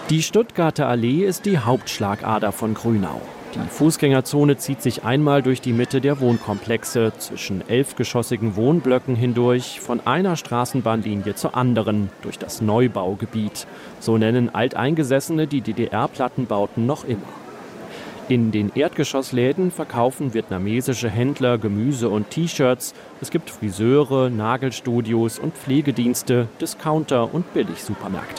Die Stuttgarter Allee ist die Hauptschlagader von Grünau. Die Fußgängerzone zieht sich einmal durch die Mitte der Wohnkomplexe, zwischen 11-geschossigen Wohnblöcken hindurch, von einer Straßenbahnlinie zur anderen, durch das Neubaugebiet. So nennen Alteingesessene die DDR-Plattenbauten noch immer. In den Erdgeschossläden verkaufen vietnamesische Händler Gemüse und T-Shirts. Es gibt Friseure, Nagelstudios und Pflegedienste, Discounter und Billigsupermärkte.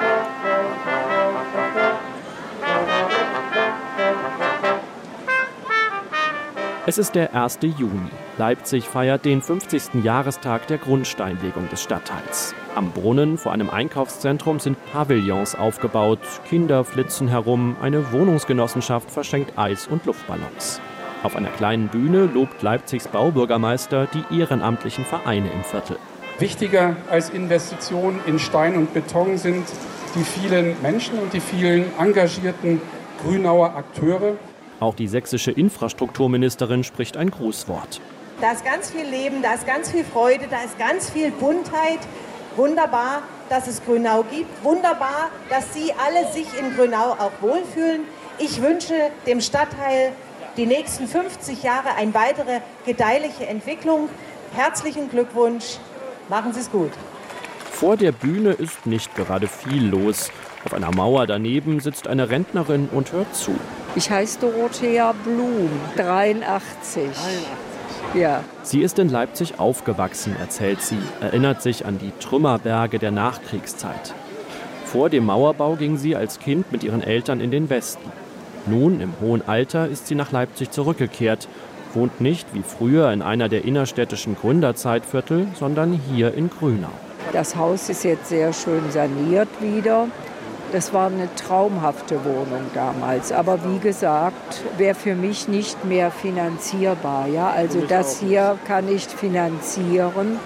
Es ist der 1. Juni. Leipzig feiert den 50. Jahrestag der Grundsteinlegung des Stadtteils. Am Brunnen vor einem Einkaufszentrum sind Pavillons aufgebaut. Kinder flitzen herum, eine Wohnungsgenossenschaft verschenkt Eis und Luftballons. Auf einer kleinen Bühne lobt Leipzigs Baubürgermeister die ehrenamtlichen Vereine im Viertel. Wichtiger als Investitionen in Stein und Beton sind die vielen Menschen und die vielen engagierten Grünauer Akteure. Auch die sächsische Infrastrukturministerin spricht ein Grußwort. Da ist ganz viel Leben, da ist ganz viel Freude, da ist ganz viel Buntheit. Wunderbar, dass es Grünau gibt. Wunderbar, dass Sie alle sich in Grünau auch wohlfühlen. Ich wünsche dem Stadtteil die nächsten 50 Jahre eine weitere gedeihliche Entwicklung. Herzlichen Glückwunsch, machen Sie es gut. Vor der Bühne ist nicht gerade viel los. Auf einer Mauer daneben sitzt eine Rentnerin und hört zu. Ich heiße Dorothea Blum, 83. Ja. Sie ist in Leipzig aufgewachsen, erzählt sie, erinnert sich an die Trümmerberge der Nachkriegszeit. Vor dem Mauerbau ging sie als Kind mit ihren Eltern in den Westen. Nun, im hohen Alter, ist sie nach Leipzig zurückgekehrt, wohnt nicht wie früher in einer der innerstädtischen Gründerzeitviertel, sondern hier in Grünau. Das Haus ist jetzt sehr schön saniert wieder. Das war eine traumhafte Wohnung damals. Aber wie gesagt, wäre für mich nicht mehr finanzierbar. Ja? Also das hier kann ich finanzieren.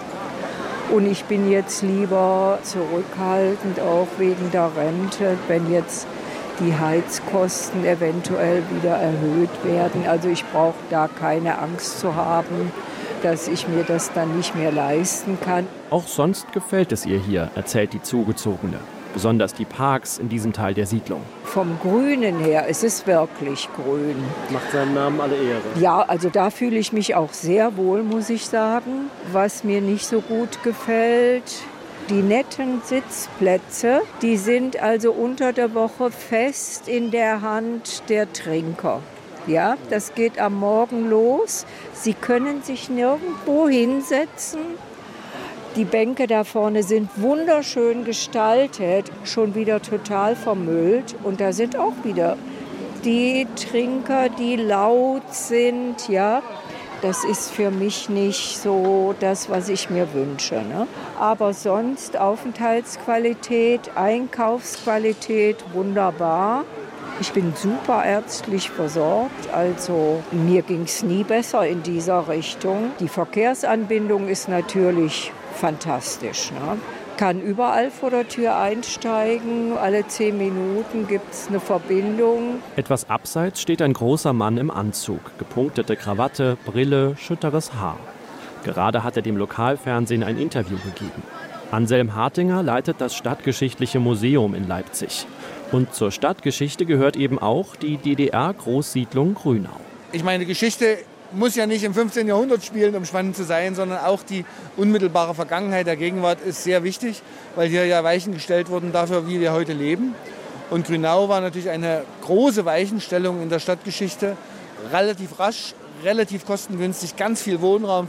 Und ich bin jetzt lieber zurückhaltend, auch wegen der Rente, wenn jetzt die Heizkosten eventuell wieder erhöht werden. Also ich brauche da keine Angst zu haben, dass ich mir das dann nicht mehr leisten kann. Auch sonst gefällt es ihr hier, erzählt die Zugezogene. Besonders die Parks in diesem Teil der Siedlung. Vom Grünen her ist es wirklich grün. Macht seinem Namen alle Ehre. Ja, also da fühle ich mich auch sehr wohl, muss ich sagen. Was mir nicht so gut gefällt, die netten Sitzplätze, die sind also unter der Woche fest in der Hand der Trinker. Ja, das geht am Morgen los. Sie können sich nirgendwo hinsetzen. Die Bänke da vorne sind wunderschön gestaltet, schon wieder total vermüllt. Und da sind auch wieder die Trinker, die laut sind. Ja, das ist für mich nicht so das, was ich mir wünsche. Ne? Aber sonst Aufenthaltsqualität, Einkaufsqualität, wunderbar. Ich bin super ärztlich versorgt, also mir ging es nie besser in dieser Richtung. Die Verkehrsanbindung ist natürlich fantastisch. Ne? Kann überall vor der Tür einsteigen, alle 10 Minuten gibt es eine Verbindung. Etwas abseits steht ein großer Mann im Anzug, gepunktete Krawatte, Brille, schütteres Haar. Gerade hat er dem Lokalfernsehen ein Interview gegeben. Anselm Hartinger leitet das Stadtgeschichtliche Museum in Leipzig. Und zur Stadtgeschichte gehört eben auch die DDR-Großsiedlung Grünau. Ich meine, Geschichte muss ja nicht im 15. Jahrhundert spielen, um spannend zu sein, sondern auch die unmittelbare Vergangenheit der Gegenwart ist sehr wichtig, weil hier ja Weichen gestellt wurden dafür, wie wir heute leben. Und Grünau war natürlich eine große Weichenstellung in der Stadtgeschichte, relativ rasch, relativ kostengünstig, ganz viel Wohnraum